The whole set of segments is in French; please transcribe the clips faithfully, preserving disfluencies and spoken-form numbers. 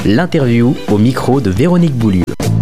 L'interview au micro de Véronique Boulieu.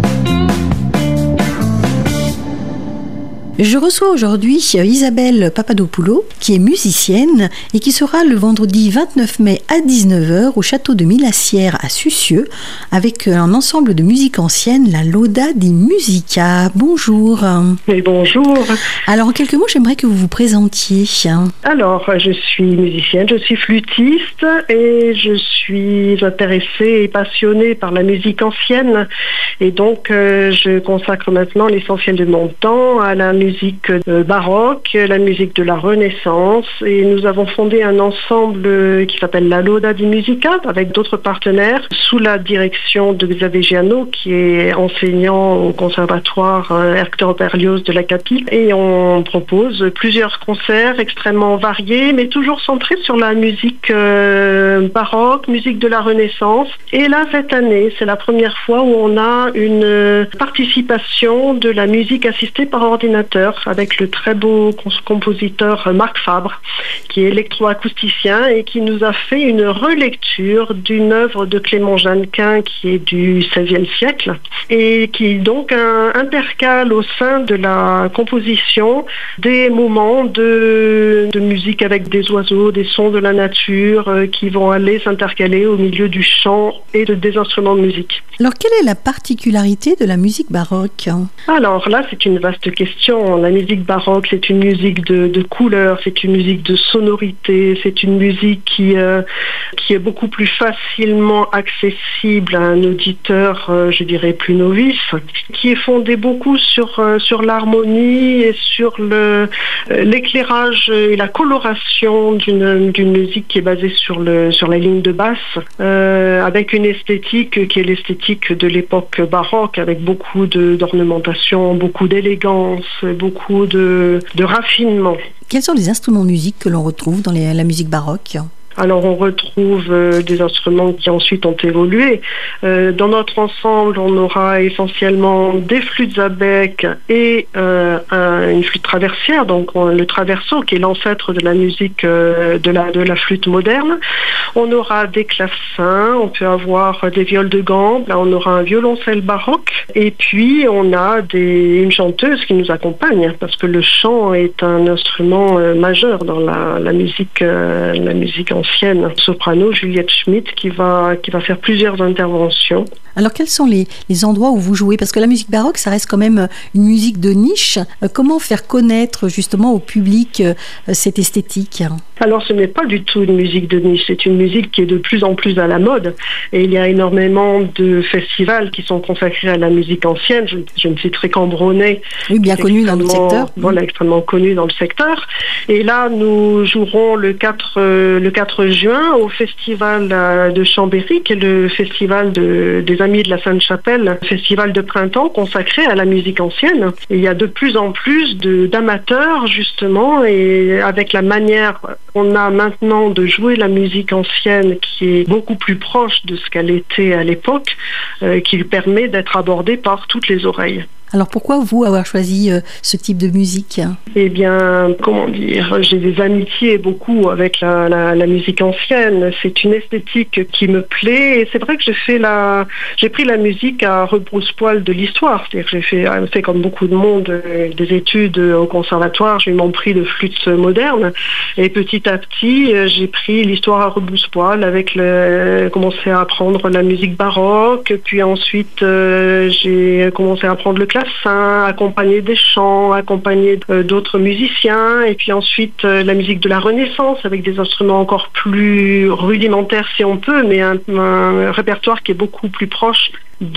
Je reçois aujourd'hui Isabelle Papadopoulou, qui est musicienne et qui sera le vendredi vingt-neuf mai à dix-neuf heures au château de Milassière à Sucieux avec un ensemble de musique ancienne, la Loda di Musica. Bonjour. Et bonjour. Alors en quelques mots, j'aimerais que vous vous présentiez. Alors, je suis musicienne, je suis flûtiste et je suis intéressée et passionnée par la musique ancienne. Et donc, euh, je consacre maintenant l'essentiel de mon temps à la musique baroque, la musique de la Renaissance, et nous avons fondé un ensemble qui s'appelle la Loda di Musica avec d'autres partenaires sous la direction de Xavier Giano, qui est enseignant au conservatoire Hector Berlioz de l'Acapie, et on propose plusieurs concerts extrêmement variés mais toujours centrés sur la musique euh, baroque, musique de la Renaissance. Et là, cette année, c'est la première fois où on a une participation de la musique assistée par ordinateur avec le très beau compositeur Marc Fabre, qui est électroacousticien et qui nous a fait une relecture d'une œuvre de Clément Jeannequin qui est du seizième siècle et qui donc un, intercale au sein de la composition des moments de, de musique avec des oiseaux, des sons de la nature euh, qui vont aller s'intercaler au milieu du chant et de, des instruments de musique. Alors quelle est la particularité de la musique baroque ? Alors là, c'est une vaste question. La musique baroque, c'est une musique de, de couleurs, c'est une musique de sonorité, c'est une musique qui, euh, qui est beaucoup plus facilement accessible à un auditeur, euh, je dirais, plus novice, qui est fondée beaucoup sur, euh, sur l'harmonie et sur le, euh, l'éclairage et la coloration d'une, d'une musique qui est basée sur, le, sur la ligne de basse, euh, avec une esthétique qui est l'esthétique de l'époque baroque, avec beaucoup de, d'ornementation, beaucoup d'élégance, beaucoup de, de raffinement. Quels sont les instruments de musique que l'on retrouve dans les, la musique baroque ? Alors on retrouve euh, des instruments qui ensuite ont évolué. Euh, dans notre ensemble, on aura essentiellement des flûtes à bec et euh, un, une flûte traversière, donc on, le traverso qui est l'ancêtre de la musique euh, de, la, de la flûte moderne. On aura des clavecins, on peut avoir des viols de gambe, là on aura un violoncelle baroque et puis on a des, une chanteuse qui nous accompagne parce que le chant est un instrument euh, majeur dans la, la musique, euh, la musique ancienne. Soprano Juliette Schmidt qui va, qui va faire plusieurs interventions. Alors quels sont les, les endroits où vous jouez ? Parce que la musique baroque, ça reste quand même une musique de niche. Comment faire connaître justement au public cette esthétique ? Alors ce n'est pas du tout une musique de niche, c'est une musique qui est de plus en plus à la mode. Et il y a énormément de festivals qui sont consacrés à la musique ancienne. Je, je ne citerai qu'Ambronay. Oui, bien connu dans le secteur. Voilà, extrêmement connu dans le secteur. Et là, nous jouerons le quatre, le quatre juin au festival de Chambéry, qui est le festival de, des Amis de la Sainte-Chapelle, festival de printemps consacré à la musique ancienne. Et il y a de plus en plus de, d'amateurs, justement, et avec la manière qu'on a maintenant de jouer la musique ancienne qui est beaucoup plus proche de ce qu'elle était à l'époque, euh, qui lui permet d'être abordée par toutes les oreilles. Alors pourquoi vous avoir choisi euh, ce type de musique ? Eh bien, comment dire, j'ai des amitiés beaucoup avec la, la, la musique ancienne. C'est une esthétique qui me plaît et c'est vrai que j'ai fait la, j'ai pris la musique à rebrousse-poil de l'histoire. C'est-à-dire que j'ai fait, fait comme beaucoup de monde euh, des études au conservatoire. J'ai eu mon prix de flûte moderne et petit à petit, euh, j'ai pris l'histoire à rebrousse-poil avec le, commencé à apprendre la musique baroque. Puis ensuite, euh, j'ai commencé à apprendre le classique, accompagné des chants, accompagné d'autres musiciens, et puis ensuite euh, la musique de la Renaissance avec des instruments encore plus rudimentaires si on peut, mais un, un répertoire qui est beaucoup plus proche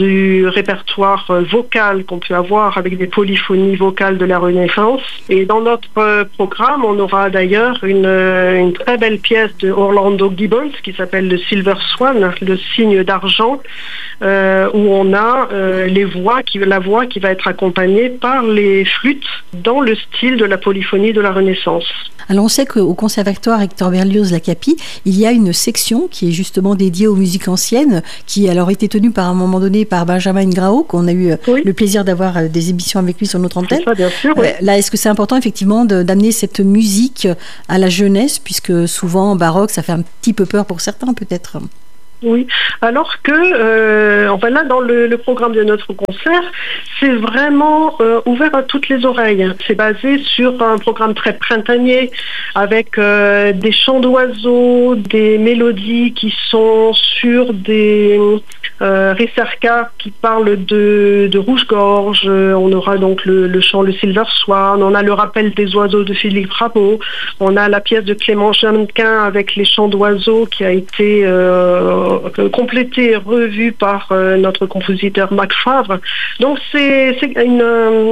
du répertoire vocal qu'on peut avoir avec des polyphonies vocales de la Renaissance. Et dans notre programme, on aura d'ailleurs une, une très belle pièce de Orlando Gibbons qui s'appelle le Silver Swan, le cygne d'argent, euh, où on a euh, les voix qui, la voix qui va être accompagnée par les flûtes dans le style de la polyphonie de la Renaissance. Alors on sait qu'au conservatoire Hector Berlioz l'Acapie, il y a une section qui est justement dédiée aux musiques anciennes, qui alors était tenue par un moment donné par Benjamin Grao, qu'on a eu oui. le plaisir d'avoir des émissions avec lui sur notre antenne. Ça, bien sûr, oui. Là, est-ce que c'est important effectivement de, d'amener cette musique à la jeunesse, puisque souvent baroque, ça fait un petit peu peur pour certains peut-être? Oui, alors que, euh, enfin là, dans le, le programme de notre concert, c'est vraiment euh, ouvert à toutes les oreilles. C'est basé sur un programme très printanier, avec euh, des chants d'oiseaux, des mélodies qui sont sur des euh, ricercas qui parlent de, de rouge-gorge. On aura donc le, le chant Le Silver Swan, on a le rappel des oiseaux de Philippe Rameau, on a la pièce de Clément Jeannequin avec les chants d'oiseaux qui a été euh, complété et revu par euh, notre compositeur Marc Favre. Donc c'est, c'est une, euh,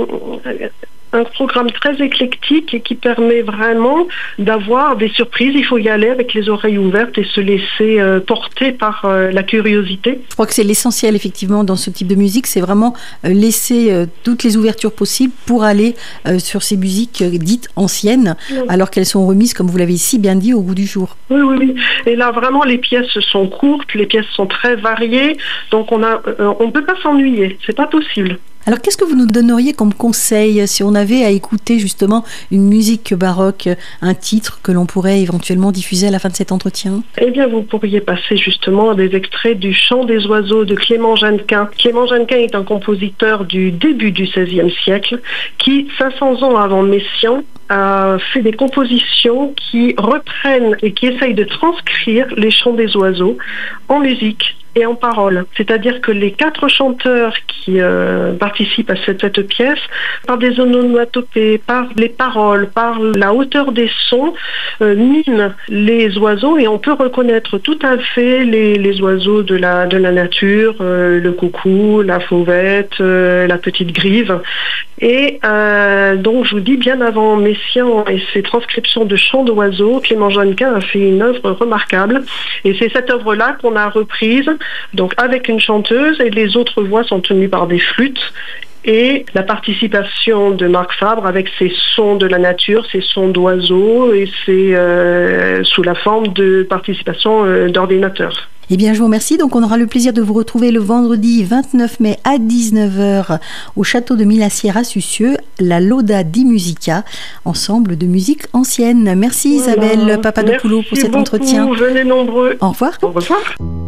un programme très éclectique et qui permet vraiment d'avoir des surprises. Il faut y aller avec les oreilles ouvertes et se laisser euh, porter par euh, la curiosité. Je crois que c'est l'essentiel effectivement dans ce type de musique, c'est vraiment euh, laisser euh, toutes les ouvertures possibles pour aller euh, sur ces musiques euh, dites anciennes, oui. alors qu'elles sont remises, comme vous l'avez si bien dit, au goût du jour. Oui, oui, oui. Et là vraiment les pièces sont courtes, les pièces sont très variées, donc on a, euh, on ne peut pas s'ennuyer, c'est pas possible. Alors, qu'est-ce que vous nous donneriez comme conseil si on avait à écouter justement une musique baroque, un titre que l'on pourrait éventuellement diffuser à la fin de cet entretien ? Eh bien, vous pourriez passer justement des extraits du Chant des oiseaux de Clément Jeannequin. Clément Jeannequin est un compositeur du début du seizième siècle qui, cinq cents ans avant Messiaen, a fait des compositions qui reprennent et qui essayent de transcrire les chants des oiseaux en musique et en paroles. C'est-à-dire que les quatre chanteurs qui euh, participent à cette, cette pièce, par des onomatopées, par les paroles, par la hauteur des sons, euh, miment les oiseaux et on peut reconnaître tout à fait les, les oiseaux de la, de la nature, euh, le coucou, la fauvette, euh, la petite grive. Et euh, donc, je vous dis, bien avant Messiaen et ses transcriptions de chants d'oiseaux, Clément Jeannequin a fait une œuvre remarquable. Et c'est cette œuvre-là qu'on a reprise, donc avec une chanteuse, et les autres voix sont tenues par des flûtes. Et la participation de Marc Favre avec ses sons de la nature, ses sons d'oiseaux, et c'est euh, sous la forme de participation euh, d'ordinateur. Eh bien, je vous remercie. Donc, on aura le plaisir de vous retrouver le vendredi vingt-neuf mai à dix-neuf heures au château de Milassière à Sucieux, la Lauda di Musica, ensemble de musique ancienne. Merci voilà. Isabelle Papadopoulou pour cet beaucoup. entretien. Venez nombreux. Au revoir. Au revoir.